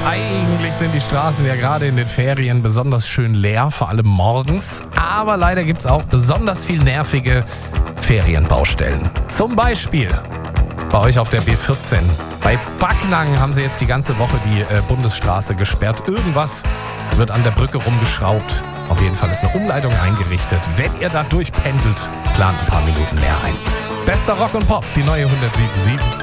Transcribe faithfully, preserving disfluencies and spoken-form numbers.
Eigentlich sind die Straßen ja gerade in den Ferien besonders schön leer, vor allem morgens. Aber leider gibt es auch besonders viel nervige Ferienbaustellen. Zum Beispiel bei euch auf der B vierzehn. Bei Backnang haben sie jetzt die ganze Woche die äh, Bundesstraße gesperrt. Irgendwas wird an der Brücke rumgeschraubt. Auf jeden Fall ist eine Umleitung eingerichtet. Wenn ihr da durchpendelt, plant ein paar Minuten mehr ein. Bester Rock und Pop, die neue hundertsieben Komma sieben.